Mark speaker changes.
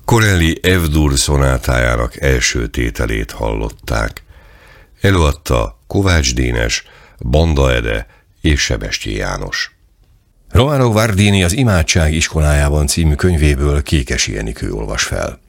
Speaker 1: Corelli F-dur szonátájának első tételét hallották. Előadta Kovács Dénes, Banda Ede és Sebestyén János.
Speaker 2: Romano Guardini az Imádság iskolájában című könyvéből Kékesi Enikő olvas fel.